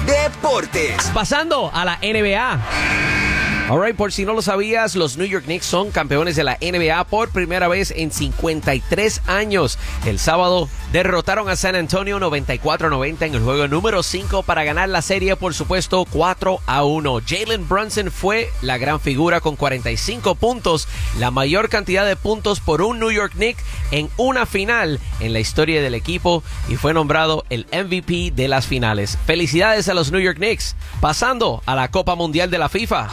Deportes. Pasando a la NBA. Alright, por si no lo sabías, los New York Knicks son campeones de la NBA por primera vez en 53 años. El sábado derrotaron a San Antonio 94-90 en el juego número 5 para ganar la serie, por supuesto, 4-1. Jalen Brunson fue la gran figura con 45 puntos, la mayor cantidad de puntos por un New York Knicks en una final en la historia del equipo y fue nombrado el MVP de las finales. Felicidades a los New York Knicks. Pasando a la Copa Mundial de la FIFA.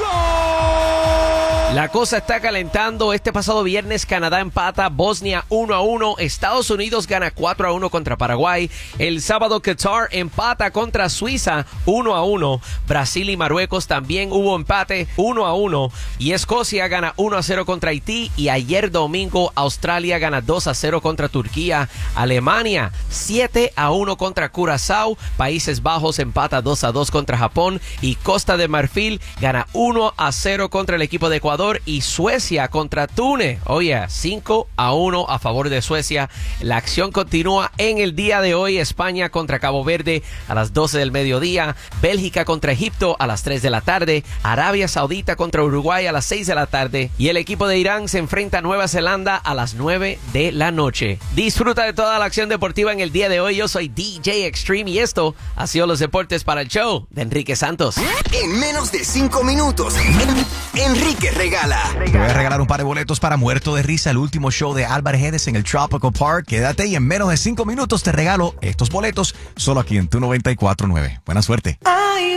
La cosa está calentando. Este pasado viernes Canadá empata Bosnia 1-1. Estados Unidos gana 4-1 contra Paraguay. El sábado Qatar empata contra Suiza 1-1. Brasil y Marruecos también hubo empate 1-1. Y Escocia gana 1-0 contra Haití. Y ayer domingo Australia gana 2-0 contra Turquía. Alemania 7-1 contra Curazao. Países Bajos empata 2-2 contra Japón. Y Costa de Marfil gana 1-0 contra el equipo de Ecuador. Y Suecia contra Túnez. Oye, 5-1 a favor de Suecia. La acción continúa en el día de hoy. España contra Cabo Verde a las 12 del mediodía. Bélgica contra Egipto a las 3 de la tarde. Arabia Saudita contra Uruguay a las 6 de la tarde. Y el equipo de Irán se enfrenta a Nueva Zelanda a las 9 de la noche. Disfruta de toda la acción deportiva en el día de hoy. Yo soy DJ Extreme y esto ha sido los deportes para el show de Enrique Santos. En menos de 5 minutos, Enrique regala. Te voy a regalar un par de boletos para Muerto de Risa, el último show de Álvaro Gedes en el Tropical Park. Quédate y en menos de 5 minutos te regalo estos boletos solo aquí en Tu 94.9. Buena suerte.